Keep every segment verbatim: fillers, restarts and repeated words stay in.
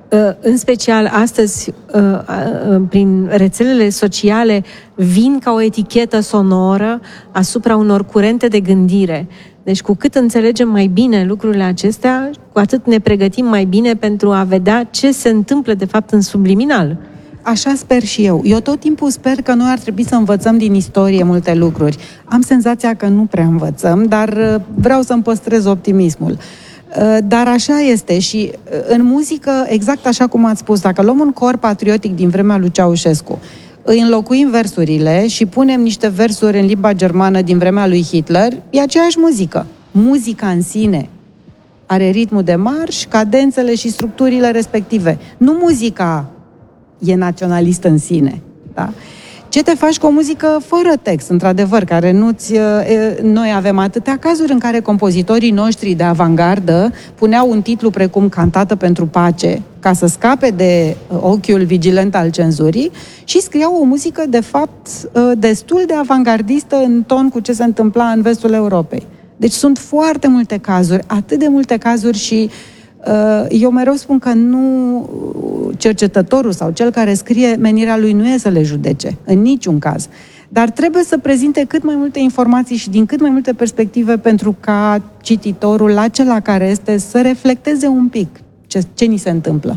în special astăzi, prin rețelele sociale, vin ca o etichetă sonoră asupra unor curente de gândire. Deci cu cât înțelegem mai bine lucrurile acestea, cu atât ne pregătim mai bine pentru a vedea ce se întâmplă de fapt în subliminal. Așa sper și eu. Eu tot timpul sper că noi ar trebui să învățăm din istorie multe lucruri. Am senzația că nu prea învățăm, dar vreau să-mi păstrez optimismul. Dar așa este și în muzică, exact așa cum ați spus, dacă luăm un cor patriotic din vremea lui Ceaușescu, îi înlocuim versurile și punem niște versuri în limba germană din vremea lui Hitler, e aceeași muzică. Muzica în sine are ritmul de marș, cadențele și structurile respective. Nu muzica e naționalistă în sine. Da? Ce te faci cu o muzică fără text, într-adevăr, care nu-ți... Noi avem atâtea cazuri în care compozitorii noștri de avangardă puneau un titlu precum Cantată pentru pace, ca să scape de ochiul vigilent al cenzurii și scriau o muzică, de fapt, destul de avangardistă în ton cu ce se întâmpla în vestul Europei. Deci sunt foarte multe cazuri, atât de multe cazuri și eu mereu spun că nu cercetătorul sau cel care scrie, menirea lui nu e să le judece, în niciun caz. Dar trebuie să prezinte cât mai multe informații și din cât mai multe perspective pentru ca cititorul, acela care este, să reflecteze un pic ce, ce ni se întâmplă.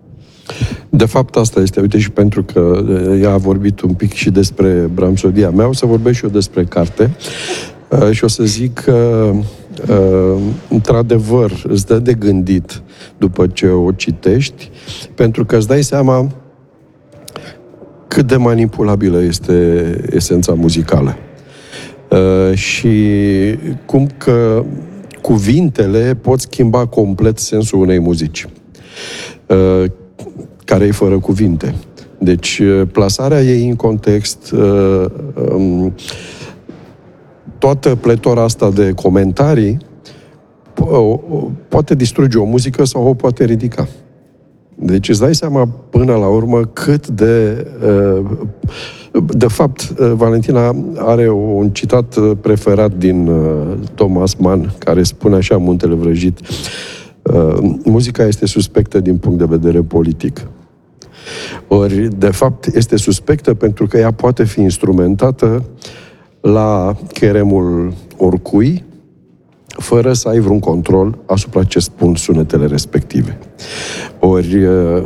De fapt, asta este. Uite, și pentru că ea a vorbit un pic și despre Bramsodia mea, o să vorbesc și eu despre carte. Uh, și o să zic că, uh, într-adevăr, îți dă de gândit după ce o citești, pentru că îți dai seama cât de manipulabilă este esența muzicală. Uh, și cum că cuvintele pot schimba complet sensul unei muzici, uh, care e fără cuvinte. Deci, plasarea ei în context, uh, um, toată pletora asta de comentarii po- poate distruge o muzică sau o poate ridica. Deci îți dai seama până la urmă cât de... De fapt, Valentina are un citat preferat din Thomas Mann, care spune așa, Muntele Vrăjit: muzica este suspectă din punct de vedere politic. Ori, de fapt, este suspectă pentru că ea poate fi instrumentată la cheremul oricui, fără să ai vreun control asupra ce spun sunetele respective. Ori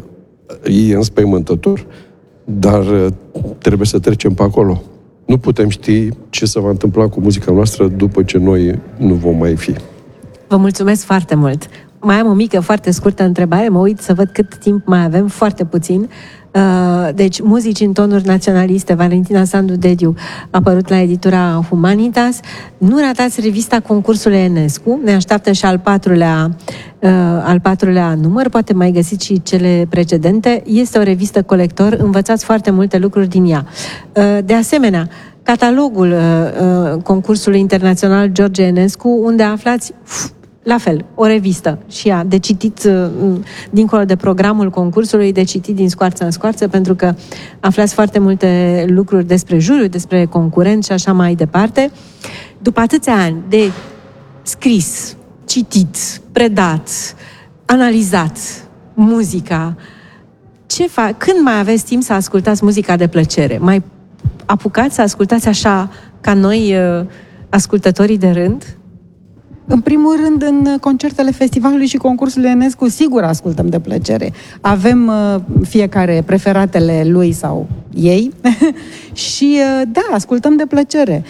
e înspăimântător, dar trebuie să trecem pe acolo. Nu putem ști ce se va întâmpla cu muzica noastră după ce noi nu vom mai fi. Vă mulțumesc foarte mult! Mai am o mică, foarte scurtă întrebare, mă uit să văd cât timp mai avem, foarte puțin. Deci, muzici în tonuri naționaliste, Valentina Sandu Dediu, a apărut la editura Humanitas. Nu ratați revista concursului Enescu, ne așteaptă și al patrulea, al patrulea număr, poate mai găsiți și cele precedente. Este o revistă colector, învățați foarte multe lucruri din ea. De asemenea, catalogul concursului internațional George Enescu, unde aflați la fel, o revistă și ea de citit, dincolo de programul concursului, de citit din scoarță în scoarță, pentru că aflați foarte multe lucruri despre juriu, despre concurenți și așa mai departe. După atâția ani de scris, citit, predat, analizat muzica, ce fa- când mai aveți timp să ascultați muzica de plăcere? Mai apucați să ascultați așa ca noi, ascultătorii de rând? În primul rând, în concertele festivalului și concursului Enescu, sigur ascultăm de plăcere. Avem uh, fiecare preferatele lui sau ei și, uh, da, ascultăm de plăcere.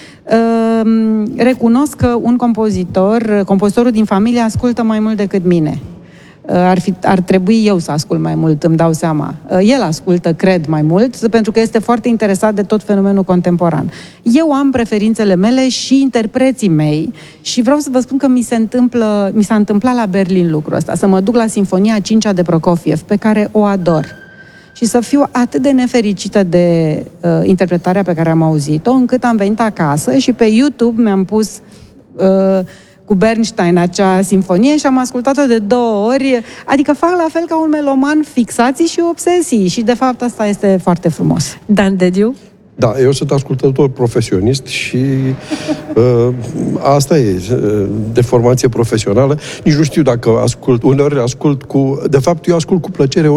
Uh, recunosc că un compozitor, compozitorul din familie, ascultă mai mult decât mine. Ar, fi, ar trebui eu să ascult mai mult, îmi dau seama. El ascultă, cred, mai mult, pentru că este foarte interesat de tot fenomenul contemporan. Eu am preferințele mele și interpreții mei și vreau să vă spun că mi se întâmplă, mi s-a întâmplat la Berlin lucrul ăsta, să mă duc la Sinfonia a cincea de Prokofiev, pe care o ador. Și să fiu atât de nefericită de uh, interpretarea pe care am auzit-o, încât am venit acasă și pe YouTube mi-am pus... Uh, cu Bernstein, acea sinfonie, și am ascultat-o de două ori, adică fac la fel ca un meloman fixații și obsesii și de fapt asta este foarte frumos. Dan Dediu? Da, eu sunt ascultător profesionist și uh, asta e, de formație profesională. Nici nu știu dacă ascult, uneori ascult cu, de fapt eu ascult cu plăcere